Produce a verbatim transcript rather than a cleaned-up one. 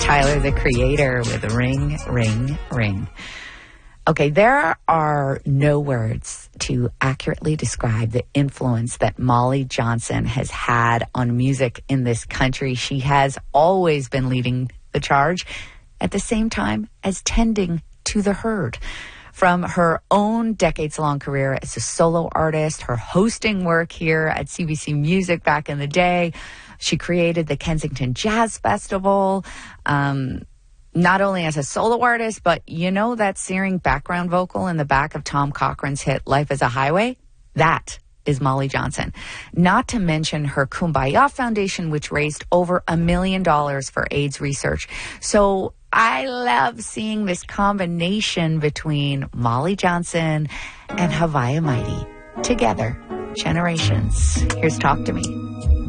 Tyler, the Creator, with Ring, Ring, Ring. Okay, there are no words to accurately describe the influence that Molly Johnson has had on music in this country. She has always been leading the charge at the same time as tending to the herd. From her own decades-long career as a solo artist, her hosting work here at C B C Music back in the day, she created the Kensington Jazz Festival, um, not only as a solo artist, but you know that searing background vocal in the back of Tom Cochran's hit Life is a Highway? That is Molly Johnson. Not to mention her Kumbaya Foundation, which raised over a million dollars for AIDS research. So I love seeing this combination between Molly Johnson and Haviah Mighty together. Generations. Here's Talk to Me.